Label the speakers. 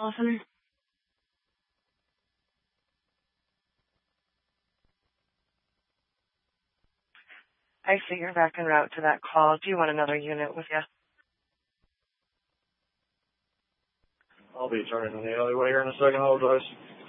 Speaker 1: Call center. I see you're back en route to that call. Do you want another unit with you?
Speaker 2: I'll be turning in the alleyway here in a second. I'll apologize.